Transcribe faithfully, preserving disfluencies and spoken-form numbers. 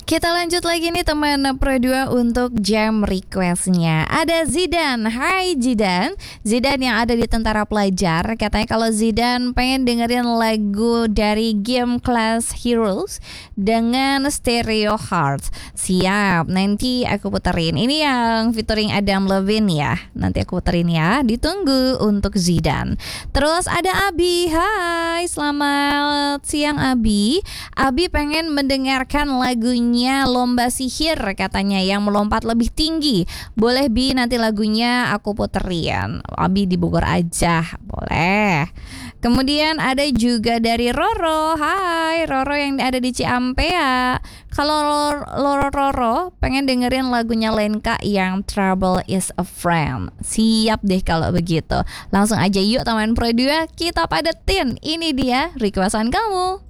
Kita lanjut lagi nih teman Pro dua untuk jam requestnya. Ada Zidan. Hai Zidan. Zidan yang ada di Tentara Pelajar. Katanya kalau Zidan pengen dengerin lagu dari game Class Heroes dengan Stereo Hearts. Siap, nanti aku puterin. Ini yang featuring Adam Levine ya. Nanti aku puterin ya. Ditunggu untuk Zidan. Terus ada Abi. Hai, selamat siang Abi. Abi pengen mendengarkan lagunya Lomba Sihir katanya yang melompat lebih tinggi. Boleh Bi, nanti lagunya aku puterin. Abi di Bogor aja. Boleh. Kemudian ada juga dari Roro. Hai Roro yang ada di Ciampea. Kalau Roro, Roro pengen dengerin lagunya Lenka yang Trouble is a Friend. Siap deh kalau begitu. Langsung aja yuk teman Pro dua, kita padetin. Ini dia requestan kamu.